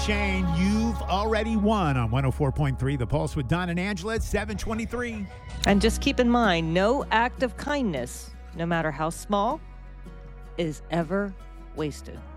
Shane, you've already won on 104.3 The Pulse with Don and Angela at 723. And just keep in mind, no act of kindness, no matter how small, is ever wasted.